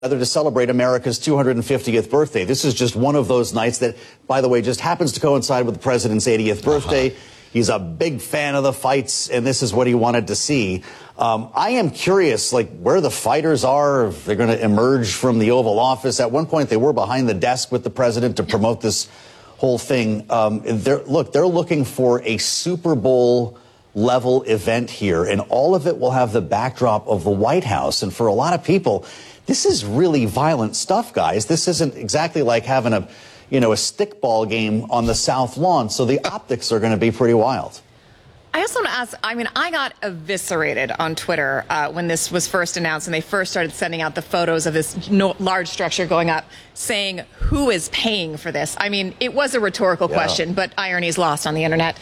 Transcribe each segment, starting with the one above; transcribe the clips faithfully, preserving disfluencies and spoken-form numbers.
Rather to celebrate America's two hundred fiftieth birthday. This is just one of those nights that, by the way, just happens to coincide with the president's eightieth birthday. Uh-huh. He's a big fan of the fights, and this is what he wanted to see. Um, I am curious, like, where the fighters are, if they're going to emerge from the Oval Office. At one point, they were behind the desk with the president to promote this whole thing. Um, they're, look, they're looking for a Super Bowl level event here, and all of it will have the backdrop of the White House. And for a lot of people, this is really violent stuff, guys. This isn't exactly like having a, you know, a stickball game on the South Lawn. So the optics are going to be pretty wild. I also want to ask, I mean, I got eviscerated on Twitter uh, when this was first announced and they first started sending out the photos of this no, large structure going up, saying, who is paying for this? I mean, it was a rhetorical yeah. question, but irony is lost on the internet.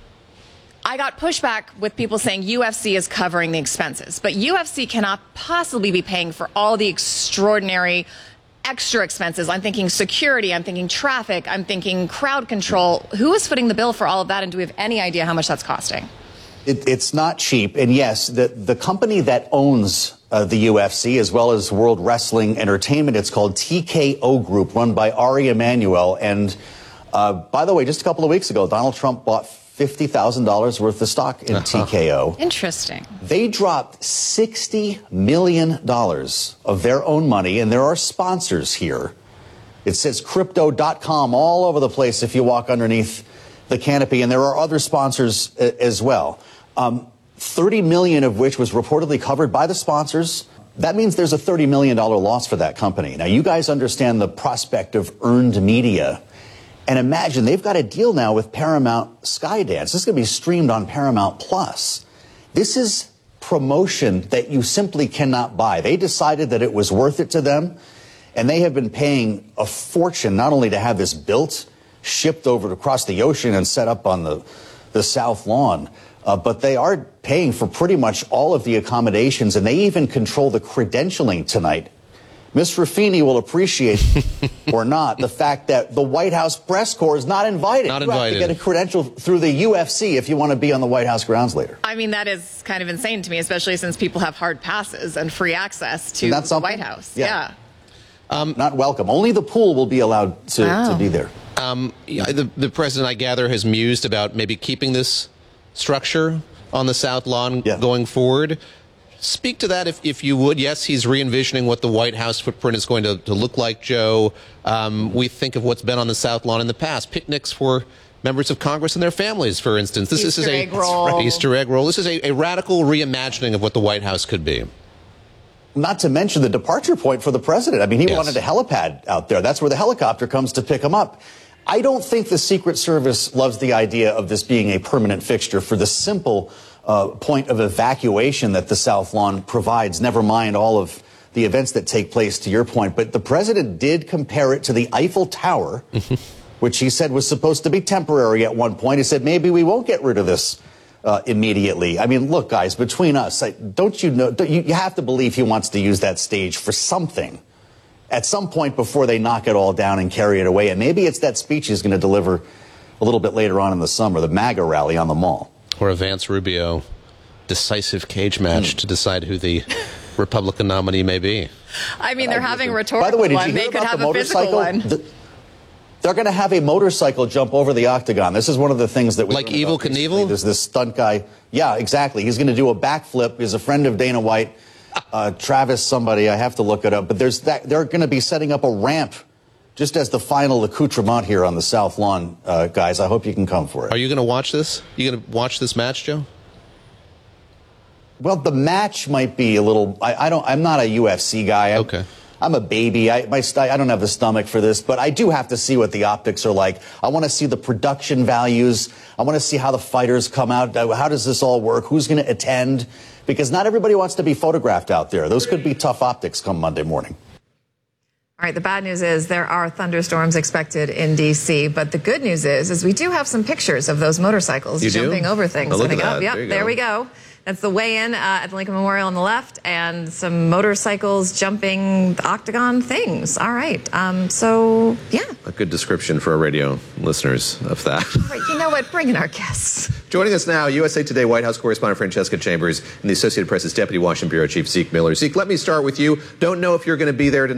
I got pushback with people saying U F C is covering the expenses, but U F C cannot possibly be paying for all the extraordinary extra expenses. I'm thinking security, I'm thinking traffic, I'm thinking crowd control. Who is footing the bill for all of that, and do we have any idea how much that's costing? It, it's not cheap, and yes, the, the company that owns uh, the U F C as well as World Wrestling Entertainment, it's called T K O Group, run by Ari Emanuel. And uh, by the way, just a couple of weeks ago, Donald Trump bought fifty thousand dollars worth of stock in uh-huh. T K O. Interesting. They dropped sixty million dollars of their own money, and there are sponsors here. It says crypto dot com all over the place if you walk underneath the canopy, and there are other sponsors as well. Um, thirty million dollars of which was reportedly covered by the sponsors. That means there's a thirty million dollars loss for that company. Now, you guys understand the prospect of earned media. And imagine, they've got a deal now with Paramount Skydance. This is going to be streamed on Paramount Plus. This is promotion that you simply cannot buy. They decided that it was worth it to them, and they have been paying a fortune not only to have this built, shipped over across the ocean and set up on the, the South Lawn, uh, but they are paying for pretty much all of the accommodations, and they even control the credentialing tonight. Miz Ruffini will appreciate, or not, the fact that the White House press corps is not invited. Not you invited. have to get a credential through the U F C if you want to be on the White House grounds later. I mean, that is kind of insane to me, especially since people have hard passes and free access to the White House. Yeah. yeah. Um, not welcome. Only the pool will be allowed to, wow. to be there. Um, yeah, the, the president, I gather, has mused about maybe keeping this structure on the South Lawn yeah. going forward. Speak to that, if, if you would. Yes, he's re-envisioning what the White House footprint is going to, to look like, Joe. Um, we think of what's been on the South Lawn in the past. Picnics for members of Congress and their families, for instance. This, Easter this is egg a roll. Easter egg roll. This is a, a radical reimagining of what the White House could be. Not to mention the departure point for the president. I mean, he yes. wanted a helipad out there. That's where the helicopter comes to pick him up. I don't think the Secret Service loves the idea of this being a permanent fixture for the simple Uh, point of evacuation that the South Lawn provides, never mind all of the events that take place, to your point. But the president did compare it to the Eiffel Tower, which he said was supposed to be temporary at one point. He said, maybe we won't get rid of this uh, immediately. I mean, look, guys, between us, I, don't you know, don't, you, you have to believe he wants to use that stage for something at some point before they knock it all down and carry it away. And maybe it's that speech he's going to deliver a little bit later on in the summer, the MAGA rally on the Mall. Or a Vance Rubio decisive cage match mm. to decide who the Republican nominee may be. I mean, they're uh, having a rhetorical By the way, did one. you hear They could about have the a physical one. The, they're going to have a motorcycle jump over the octagon. This is one of the things that we like Evel Knievel. There's this stunt guy. Yeah, exactly. He's going to do a backflip. He's a friend of Dana White, uh, Travis somebody. I have to look it up. But there's that. They're going to be setting up a ramp just as the final accoutrement here on the South Lawn, uh, guys. I hope you can come for it. Are you going to watch this? You going to watch this match, Joe? Well, the match might be a little. I, I don't. I'm not a U F C guy. I'm, okay. I'm a baby. I, my, I don't have the stomach for this, but I do have to see what the optics are like. I want to see the production values. I want to see how the fighters come out. How does this all work? Who's going to attend? Because not everybody wants to be photographed out there. Those could be tough optics come Monday morning. All right, the bad news is there are thunderstorms expected in D C, but the good news is, is we do have some pictures of those motorcycles you jumping do? over things. Oh, look coming at up. that. Yep, there, there we go. That's the weigh-in uh, at the Lincoln Memorial on the left, and some motorcycles jumping the octagon things. All right. Um, so, yeah. A good description for our radio listeners of that. Right, you know what? Bring in our guests. Joining us now, U S A Today White House correspondent Francesca Chambers and the Associated Press's Deputy Washington Bureau Chief Zeke Miller. Zeke, let me start with you. Don't know if you're going to be there tonight.